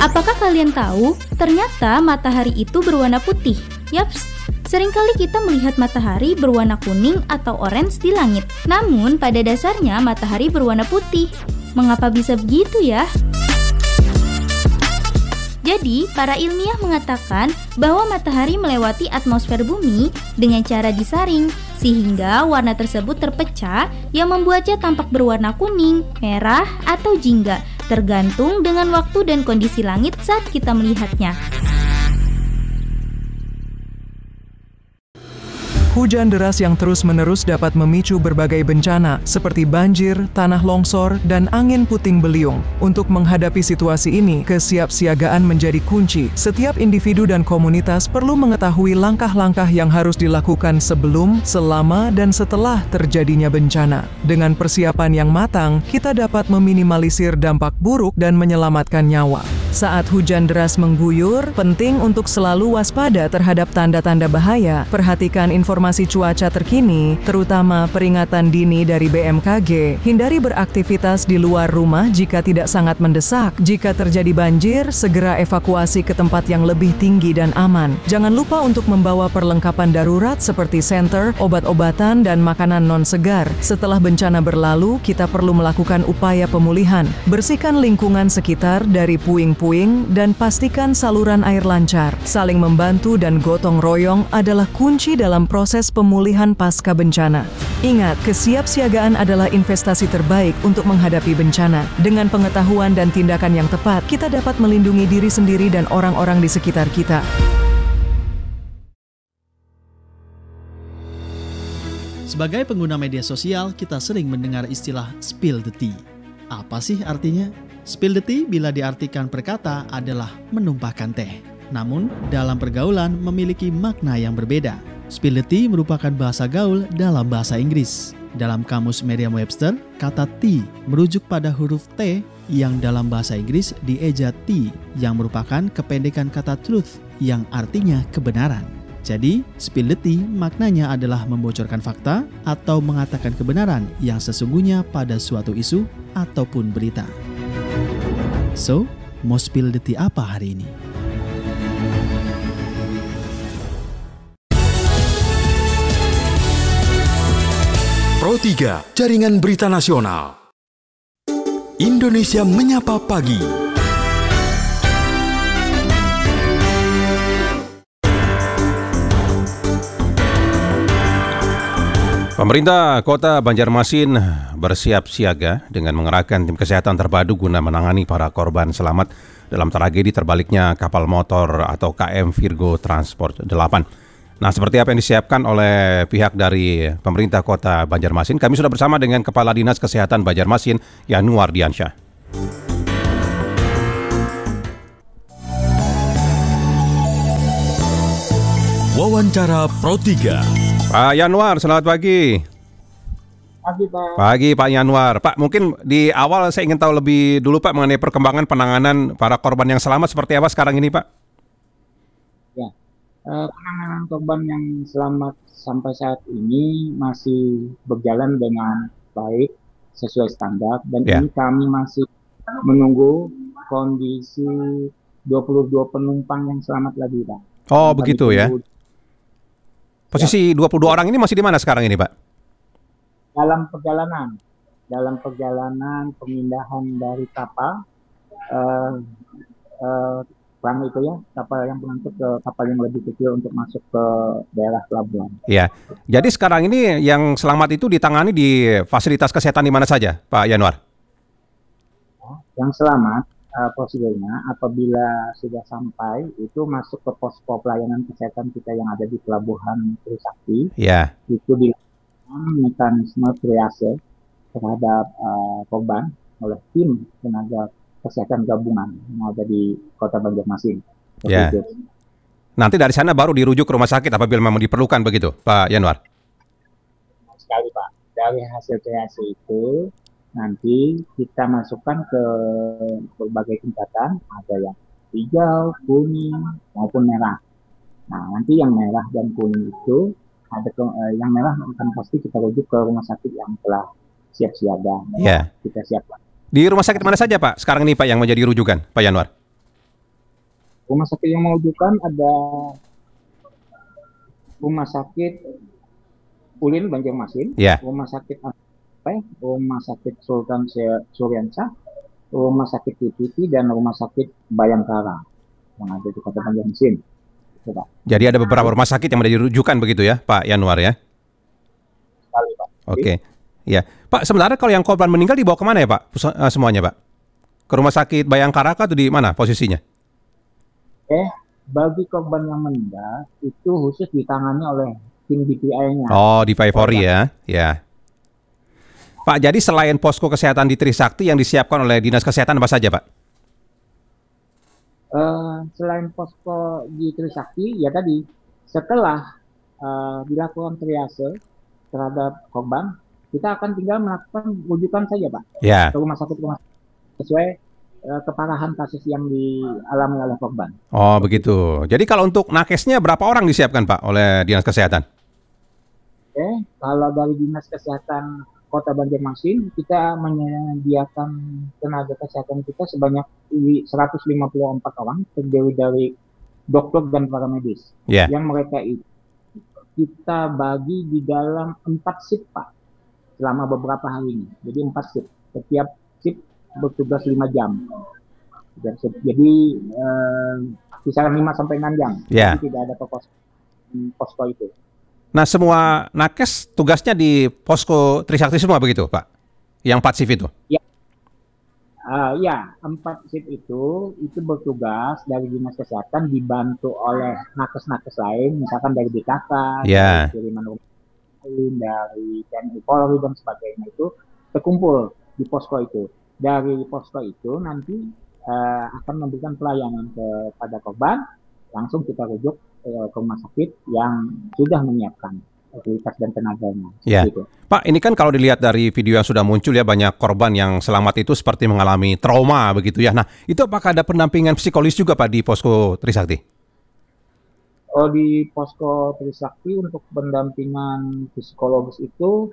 Apakah kalian tahu, ternyata matahari itu berwarna putih? Yaps, seringkali kita melihat matahari berwarna kuning atau orange di langit. Namun, pada dasarnya matahari berwarna putih. Mengapa bisa begitu ya? Jadi, para ilmiah mengatakan bahwa matahari melewati atmosfer bumi dengan cara disaring, sehingga warna tersebut terpecah yang membuatnya tampak berwarna kuning, merah, atau jingga, tergantung dengan waktu dan kondisi langit saat kita melihatnya. Hujan deras yang terus-menerus dapat memicu berbagai bencana seperti banjir, tanah longsor, dan angin puting beliung. Untuk menghadapi situasi ini, kesiapsiagaan menjadi kunci. Setiap individu dan komunitas perlu mengetahui langkah-langkah yang harus dilakukan sebelum, selama, dan setelah terjadinya bencana. Dengan persiapan yang matang, kita dapat meminimalisir dampak buruk dan menyelamatkan nyawa. Saat hujan deras mengguyur, penting untuk selalu waspada terhadap tanda-tanda bahaya. Perhatikan informasi cuaca terkini, terutama peringatan dini dari BMKG. Hindari beraktivitas di luar rumah jika tidak sangat mendesak. Jika terjadi banjir, segera evakuasi ke tempat yang lebih tinggi dan aman. Jangan lupa untuk membawa perlengkapan darurat seperti senter, obat-obatan, dan makanan non-segar. Setelah bencana berlalu, kita perlu melakukan upaya pemulihan. Bersihkan lingkungan sekitar dari puing-puing dan pastikan saluran air lancar. Saling membantu dan gotong royong adalah kunci dalam proses pemulihan pasca bencana. Ingat, kesiapsiagaan adalah investasi terbaik untuk menghadapi bencana. Dengan pengetahuan dan tindakan yang tepat, kita dapat melindungi diri sendiri dan orang-orang di sekitar kita. Sebagai pengguna media sosial, kita sering mendengar istilah spill the tea. Apa sih artinya? Spill the tea bila diartikan per kata adalah menumpahkan teh. Namun, dalam pergaulan memiliki makna yang berbeda. Spill the tea merupakan bahasa gaul dalam bahasa Inggris. Dalam kamus Merriam-Webster, kata tea merujuk pada huruf T yang dalam bahasa Inggris dieja T, yang merupakan kependekan kata truth yang artinya kebenaran. Jadi, spill the tea maknanya adalah membocorkan fakta atau mengatakan kebenaran yang sesungguhnya pada suatu isu ataupun berita. So, mau spill the tea apa hari ini? Pro 3, Jaringan Berita Nasional. Indonesia Menyapa Pagi. Pemerintah Kota Banjarmasin bersiap siaga dengan mengerahkan tim kesehatan terpadu guna menangani para korban selamat dalam tragedi terbaliknya kapal motor atau KM Virgo Transport 8. Nah, seperti apa yang disiapkan oleh pihak dari pemerintah Kota Banjarmasin? Kami sudah bersama dengan Kepala Dinas Kesehatan Banjarmasin, Yanuar Diansyah. Wawancara Pro 3. Pak Yanuar, selamat pagi. Pagi, Pak. Pagi, Pak Yanuar. Pak, mungkin di awal saya ingin tahu lebih dulu, Pak, mengenai perkembangan penanganan para korban yang selamat seperti apa sekarang ini, Pak? Ya, penanganan korban yang selamat sampai saat ini masih berjalan dengan baik, sesuai standar. Dan ini kami masih menunggu kondisi 22 penumpang yang selamat lagi, Pak. Oh, begitu ya. Posisi 22 orang ini masih di mana sekarang ini, Pak? Dalam perjalanan pemindahan dari kapal itu ya, kapal yang pengangkut ke kapal yang lebih kecil untuk masuk ke daerah pelabuhan. Iya. Jadi sekarang ini yang selamat itu ditangani di fasilitas kesehatan di mana saja, Pak Yanuar? Yang selamat prosedurnya apabila sudah sampai itu masuk ke posko pelayanan kesehatan kita yang ada di pelabuhan Trisakti. Iya. Itu dilakukan mekanisme triase terhadap korban oleh tim tenaga kesehatan gabungan yang ada di Kota Banjarmasin. Ya. Nanti dari sana baru dirujuk ke rumah sakit apabila memang diperlukan begitu, Pak Yanuar. Sekali, Pak. Dari hasil triase itu nanti kita masukkan ke berbagai tingkatan, ada yang hijau, kuning, maupun merah. Nah, nanti yang merah dan kuning itu, yang merah akan pasti kita rujuk ke rumah sakit yang telah siap siaga. Yeah. Kita siapkan. Di rumah sakit mana saja, Pak? Sekarang ini, Pak, yang menjadi rujukan, Pak Yanuar? Rumah sakit yang mengajukan ada Rumah Sakit Ulin Banjarmasin, Ya. Rumah Sakit Rumah Sakit Sultan Suryansyah, Rumah Sakit TPT, dan Rumah Sakit Bayangkara yang ada di Kota Banjarmasin. Jadi ada beberapa rumah sakit yang menjadi rujukan begitu ya, Pak Yanuar ya? Sekali, Pak. Oke. Ya, Pak, sebenarnya kalau yang korban meninggal dibawa kemana ya, Pak? Semuanya, Pak? Ke rumah sakit Bayangkara atau di mana posisinya? Bagi korban yang meninggal itu khusus ditangani oleh tim DPI-nya. Oh, di Polri ya. Ya. Pak, jadi selain posko kesehatan di Trisakti yang disiapkan oleh Dinas Kesehatan apa saja, Pak? Selain posko di Trisakti, ya tadi setelah dilakukan triase terhadap korban, kita akan tinggal melakukan rujukan saja, Pak, Ya. ke rumah sakit sesuai keparahan kasus yang dialami oleh korban. Oh, begitu. Jadi kalau untuk nakesnya berapa orang disiapkan, Pak, oleh Dinas Kesehatan? Kalau dari Dinas Kesehatan Kota Banjarmasin, kita menyediakan tenaga kesehatan kita sebanyak 154 orang, terdiri dari dokter dan para medis. Ya. Yang mereka itu kita bagi di dalam 4 shift, Pak, selama beberapa hari ini. Jadi 4 shift. Setiap shift bertugas 5 jam. Jadi kisaran 5 sampai 6 jam. Ya. Jadi tidak ada posko itu. Nah, semua nakes tugasnya di posko Trisakti semua begitu, Pak? Yang 4 shift itu? Ya, 4 shift itu bertugas dari Dinas Kesehatan dibantu oleh nakes-nakes lain, misalkan dari BKK, Ya. dari kiriman rumah lain, dari TNI Polri dan sebagainya, itu terkumpul di posko itu. Dari posko itu nanti akan memberikan pelayanan kepada korban, langsung kita rujuk ke rumah sakit yang sudah menyiapkan fasilitas dan tenaganya. Ya. Gitu. Pak, ini kan kalau dilihat dari video yang sudah muncul ya, banyak korban yang selamat itu seperti mengalami trauma begitu ya. Nah, itu apakah ada pendampingan psikologis juga, Pak, di posko Trisakti? Di posko Trisakti untuk pendampingan psikologis itu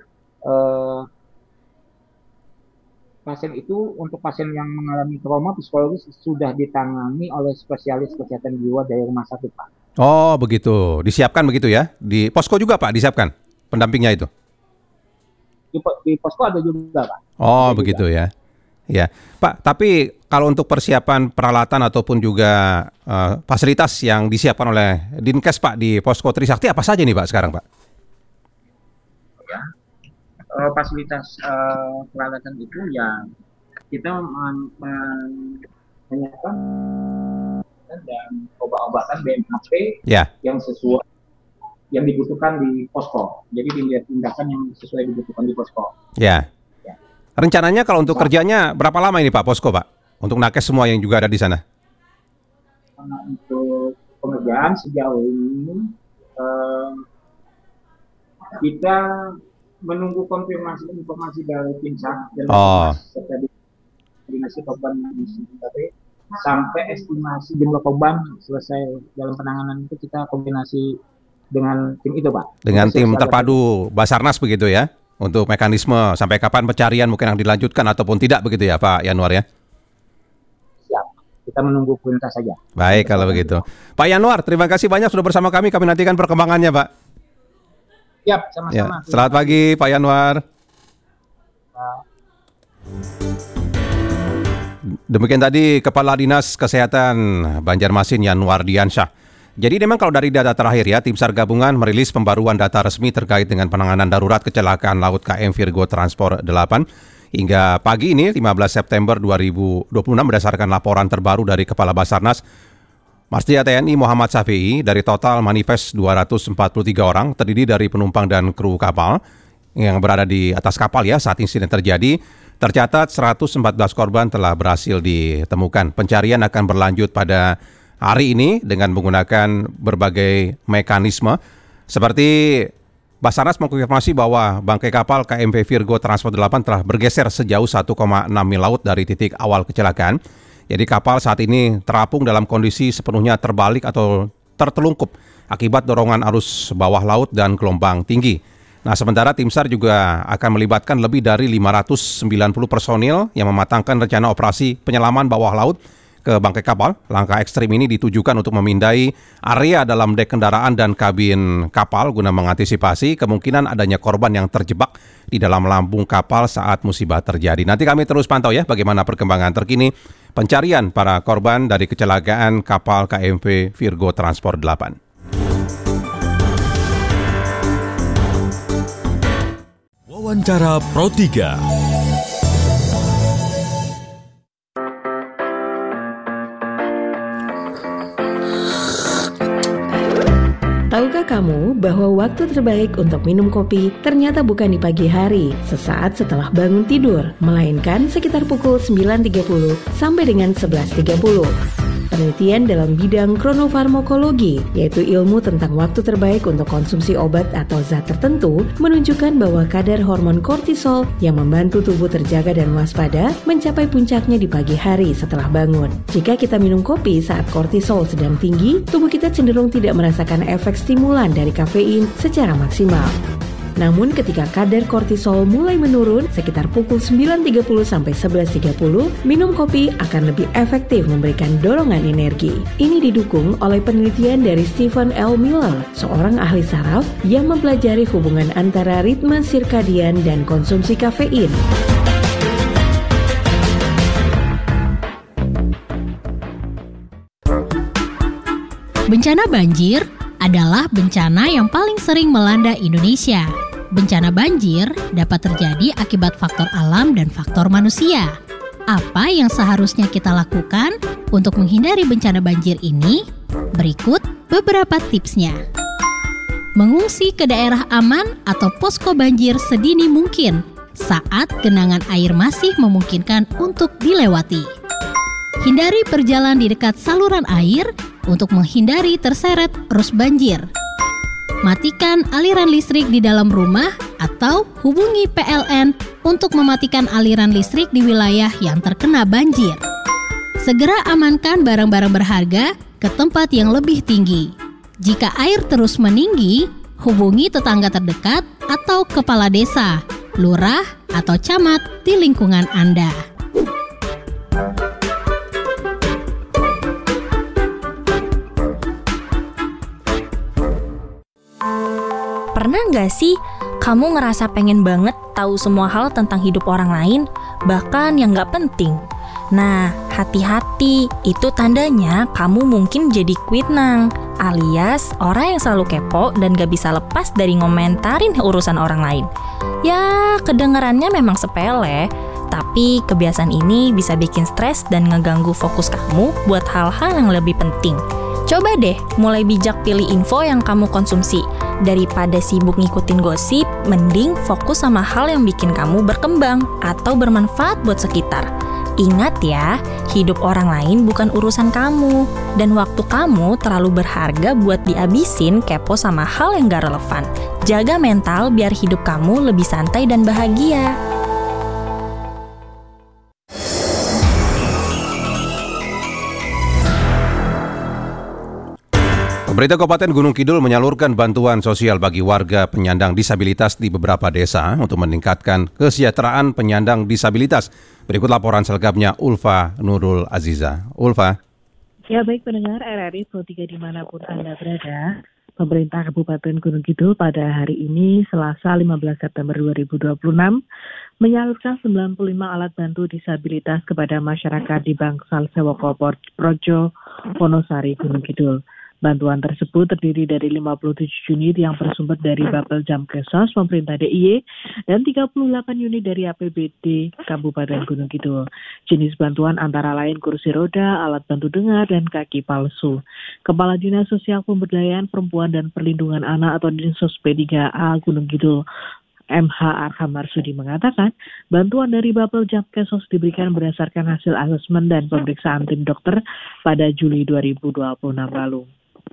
untuk pasien yang mengalami trauma psikologis sudah ditangani oleh spesialis kesehatan jiwa dari rumah sakit, Pak. Oh, begitu. Disiapkan begitu ya? Di posko juga, Pak, disiapkan pendampingnya itu? Di posko ada juga, Pak. Oh, Ada begitu juga. ya. Ya, Pak, tapi kalau untuk persiapan peralatan ataupun juga fasilitas yang disiapkan oleh Dinkes, Pak, di posko Trisakti apa saja nih, Pak, sekarang, Pak? Fasilitas peralatan itu ya kita menyiapkan dan obat-obatan BMHP Ya. yang sesuai yang dibutuhkan di posko. Jadi tindakan yang sesuai dibutuhkan di posko. Ya. Rencananya kalau untuk kerjanya berapa lama ini, Pak, posko, Pak? Untuk nakes semua yang juga ada di sana? Untuk pengerjaan sejauh ini kita menunggu konfirmasi informasi dari tim SAR dan serta koordinasi korban sampai estimasi jumlah korban selesai dalam penanganan itu kita koordinasi dengan tim itu, Pak. Dengan tim terpadu Basarnas begitu ya? Untuk mekanisme sampai kapan pencarian mungkin yang dilanjutkan ataupun tidak begitu ya, Pak Yanuar ya? Siap. Kita menunggu perintah saja. Baik kalau begitu. Pak Yanuar, terima kasih banyak sudah bersama kami. Kami nantikan perkembangannya, Pak. Siap, sama-sama. Ya. Selamat pagi, Pak Yanuar. Demikian tadi Kepala Dinas Kesehatan Banjarmasin Yanuar Diansyah. Jadi memang kalau dari data terakhir ya, Tim SAR gabungan merilis pembaruan data resmi terkait dengan penanganan darurat kecelakaan laut KM Virgo Transport 8 hingga pagi ini 15 September 2026 berdasarkan laporan terbaru dari Kepala Basarnas Marsdia TNI Muhammad Syafi'i. Dari total manifest 243 orang terdiri dari penumpang dan kru kapal yang berada di atas kapal ya saat insiden terjadi. Tercatat 114 korban telah berhasil ditemukan. Pencarian akan berlanjut pada hari ini dengan menggunakan berbagai mekanisme seperti Basarnas mengkonfirmasi bahwa bangkai kapal KMP Virgo Transport 8 telah bergeser sejauh 1,6 mil laut dari titik awal kecelakaan. Jadi kapal saat ini terapung dalam kondisi sepenuhnya terbalik atau tertelungkup akibat dorongan arus bawah laut dan gelombang tinggi. Nah, sementara tim SAR juga akan melibatkan lebih dari 590 personil yang mematangkan rencana operasi penyelaman bawah laut ke bangkai kapal. Langkah ekstrim ini ditujukan untuk memindai area dalam dek kendaraan dan kabin kapal guna mengantisipasi kemungkinan adanya korban yang terjebak di dalam lambung kapal saat musibah terjadi. Nanti kami terus pantau ya bagaimana perkembangan terkini pencarian para korban dari kecelakaan kapal KMV Virgo Transport 8. Wawancara Pro 3. Tahukah kamu bahwa waktu terbaik untuk minum kopi ternyata bukan di pagi hari, sesaat setelah bangun tidur, melainkan sekitar pukul 9.30 sampai dengan 11.30. Penelitian dalam bidang kronofarmakologi, yaitu ilmu tentang waktu terbaik untuk konsumsi obat atau zat tertentu, menunjukkan bahwa kadar hormon kortisol yang membantu tubuh terjaga dan waspada mencapai puncaknya di pagi hari setelah bangun. Jika kita minum kopi saat kortisol sedang tinggi, tubuh kita cenderung tidak merasakan efek stimulan dari kafein secara maksimal. Namun ketika kadar kortisol mulai menurun sekitar pukul 9.30 sampai 11.30, minum kopi akan lebih efektif memberikan dorongan energi. Ini didukung oleh penelitian dari Stephen L. Miller, seorang ahli saraf yang mempelajari hubungan antara ritme sirkadian dan konsumsi kafein. Bencana banjir adalah bencana yang paling sering melanda Indonesia. Bencana banjir dapat terjadi akibat faktor alam dan faktor manusia. Apa yang seharusnya kita lakukan untuk menghindari bencana banjir ini? Berikut beberapa tipsnya. Mengungsi ke daerah aman atau posko banjir sedini mungkin saat genangan air masih memungkinkan untuk dilewati. Hindari berjalan di dekat saluran air untuk menghindari terseret arus banjir. Matikan aliran listrik di dalam rumah atau hubungi PLN untuk mematikan aliran listrik di wilayah yang terkena banjir. Segera amankan barang-barang berharga ke tempat yang lebih tinggi. Jika air terus meninggi, hubungi tetangga terdekat atau kepala desa, lurah, atau camat di lingkungan Anda. Pernah nggak sih kamu ngerasa pengen banget tahu semua hal tentang hidup orang lain, bahkan yang nggak penting? Nah, hati-hati, itu tandanya kamu mungkin jadi kuitnang, alias orang yang selalu kepo dan gak bisa lepas dari ngomentarin urusan orang lain. Ya, kedengarannya memang sepele, tapi kebiasaan ini bisa bikin stres dan ngeganggu fokus kamu buat hal-hal yang lebih penting. Coba deh mulai bijak pilih info yang kamu konsumsi. Daripada sibuk ngikutin gosip, mending fokus sama hal yang bikin kamu berkembang atau bermanfaat buat sekitar. Ingat ya, hidup orang lain bukan urusan kamu. Dan waktu kamu terlalu berharga buat dihabisin kepo sama hal yang gak relevan. Jaga mental biar hidup kamu lebih santai dan bahagia. Pemerintah Kabupaten Gunung Kidul menyalurkan bantuan sosial bagi warga penyandang disabilitas di beberapa desa untuk meningkatkan kesejahteraan penyandang disabilitas. Berikut laporan selengkapnya Ulfa Nurul Aziza. Ulfa. Ya, baik pendengar RRI Pro 3 dimanapun Anda berada. Pemerintah Kabupaten Gunung Kidul pada hari ini, Selasa 15 September 2026, menyalurkan 95 alat bantu disabilitas kepada masyarakat di Bangsal Sewoko Projo, Wonosari, Gunung Kidul. Bantuan tersebut terdiri dari 57 unit yang bersumber dari Bapel Jamkesos pemerintah DIY dan 38 unit dari APBD Kabupaten Gunung Kidul. Jenis bantuan antara lain kursi roda, alat bantu dengar, dan kaki palsu. Kepala Dinas Sosial Pemberdayaan Perempuan dan Perlindungan Anak atau Dinsos P3A Gunung Kidul MH Arham Marsudi mengatakan, bantuan dari Bapel Jamkesos diberikan berdasarkan hasil asesmen dan pemeriksaan tim dokter pada Juli 2026 lalu.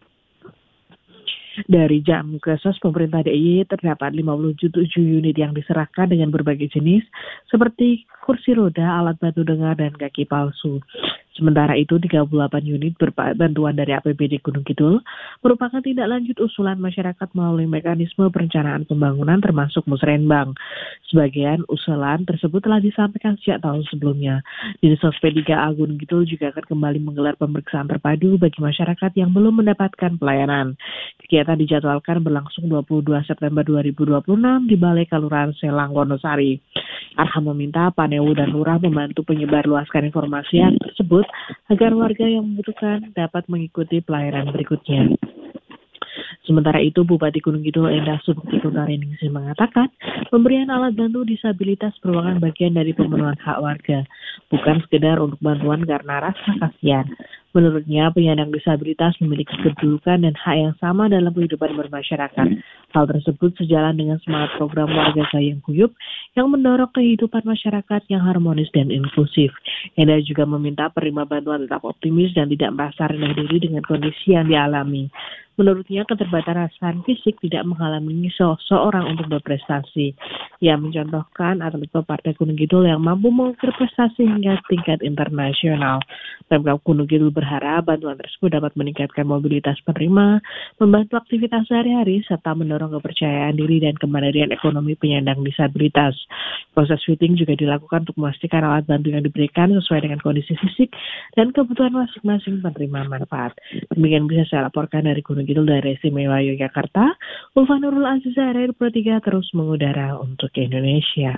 Dari Jamkesos pemerintah DIY terdapat 57 unit yang diserahkan dengan berbagai jenis seperti kursi roda, alat bantu dengar, dan kaki palsu. Sementara itu, 38 unit bantuan dari APBD Gunung Kidul merupakan tindak lanjut usulan masyarakat melalui mekanisme perencanaan pembangunan termasuk musrenbang. Sebagian usulan tersebut telah disampaikan sejak tahun sebelumnya. Dinas P3A Gunung Kidul juga akan kembali menggelar pemeriksaan terpadu bagi masyarakat yang belum mendapatkan pelayanan. Kegiatan dijadwalkan berlangsung 22 September 2026 di Balai Kelurahan Selang, Wonosari. Arham meminta Panewu dan Lurah membantu penyebarluaskan informasi yang tersebut agar warga yang membutuhkan dapat mengikuti pelayanan berikutnya. Sementara itu, Bupati Gunung Kidul Endah Subukti Tutareningsih mengatakan pemberian alat bantu disabilitas merupakan bagian dari pemenuhan hak warga, bukan sekedar untuk bantuan karena rasa kasihan. Menurutnya, penyandang disabilitas memiliki kedudukan dan hak yang sama dalam kehidupan bermasyarakat. Hal tersebut sejalan dengan semangat program Warga Gayeng Guyup yang mendorong kehidupan masyarakat yang harmonis dan inklusif. Endah juga meminta penerima bantuan tetap optimis dan tidak merasa rendah diri dengan kondisi yang dialami. Menurutnya, keterbatasan fisik tidak menghalangi seseorang untuk berprestasi. Ia mencontohkan atlet Partai Gunung Kidul yang mampu mengukir prestasi hingga tingkat internasional. Pemkab Gunung Kidul berharap bantuan tersebut dapat meningkatkan mobilitas penerima, membantu aktivitas sehari-hari, serta mendorong kepercayaan diri dan kemandirian ekonomi penyandang disabilitas. Proses fitting juga dilakukan untuk memastikan alat bantu yang diberikan sesuai dengan kondisi fisik dan kebutuhan masing-masing penerima manfaat. Demikian bisa saya laporkan dari Gunung Kidul dari Istimewa Yogyakarta. Ulfa Nurul Aziza, RRI Pro 3 terus mengudara untuk Indonesia.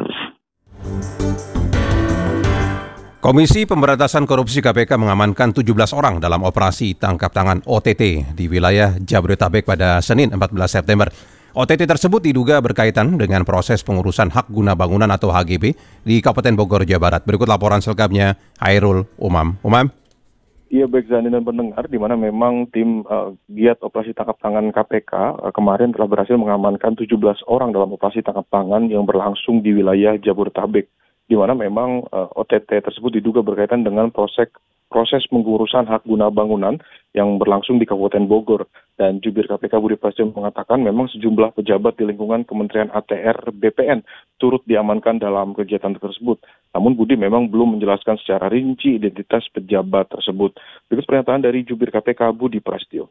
Komisi Pemberantasan Korupsi KPK mengamankan 17 orang dalam operasi tangkap tangan OTT di wilayah Jabodetabek pada Senin 14 September. OTT tersebut diduga berkaitan dengan proses pengurusan hak guna bangunan atau HGB di Kabupaten Bogor, Jawa Barat. Berikut laporan selengkapnya Hairul Umam. Iya, baik Zani dan pendengar, di mana memang tim giat operasi tangkap tangan KPK kemarin telah berhasil mengamankan 17 orang dalam operasi tangkap tangan yang berlangsung di wilayah Jabodetabek, di mana memang OTT tersebut diduga berkaitan dengan proses pengurusan hak guna bangunan yang berlangsung di Kabupaten Bogor. Dan Jubir KPK Budi Prasetyo mengatakan memang sejumlah pejabat di lingkungan Kementerian ATR BPN turut diamankan dalam kegiatan tersebut. Namun Budi memang belum menjelaskan secara rinci identitas pejabat tersebut. Berikut pernyataan dari Jubir KPK Budi Prasetyo.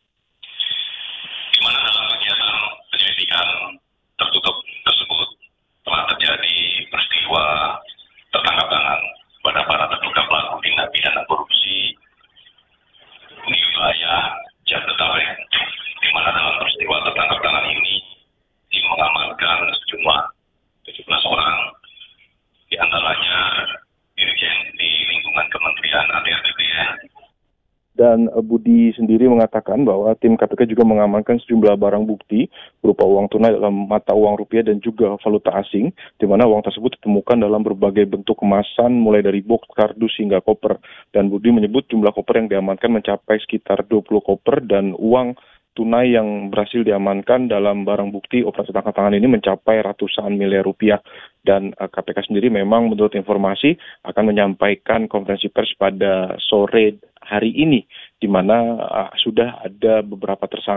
Di mana dalam kegiatan penyelidikan tertutup tersebut telah terjadi peristiwa tertangkap tangan pada para terduga pelaku tindak pidana korupsi di wilayah Jabodetabek, di mana dalam peristiwa tertangkap tangan ini mengamankan sejumlah 17 orang, di antaranya dirjen di lingkungan Kementerian ATR BPN. Dan Budi sendiri mengatakan bahwa tim KPK juga mengamankan sejumlah barang bukti berupa uang tunai dalam mata uang rupiah dan juga valuta asing, di mana uang tersebut ditemukan dalam berbagai bentuk kemasan mulai dari box, kardus hingga koper. Dan Budi menyebut jumlah koper yang diamankan mencapai sekitar 20 koper dan uang tunai yang berhasil diamankan dalam barang bukti operasi tangkap tangan ini mencapai ratusan miliar rupiah. Dan KPK sendiri memang menurut informasi akan menyampaikan konferensi pers pada sore hari ini, di mana sudah ada beberapa tersangka